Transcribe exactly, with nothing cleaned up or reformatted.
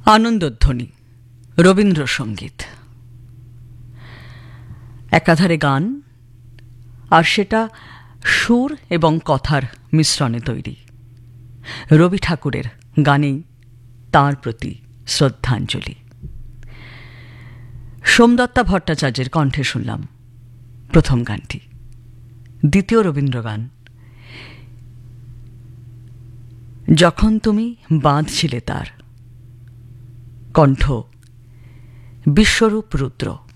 আনন্দধ্বনি রবীন্দ্রসঙ্গীত। একাধারে গান, আর সেটা সুর এবং কথার মিশ্রণে তৈরি। রবি ঠাকুরের গানেই তাঁর প্রতি শ্রদ্ধাঞ্জলি। সোমদত্তা ভট্টাচার্যের কণ্ঠে শুনলাম প্রথম গানটি। দ্বিতীয় রবীন্দ্রগান যখন তুমি বাঁধছিলে তার, কণ্ঠ বিশ্বরূপ রুদ্র।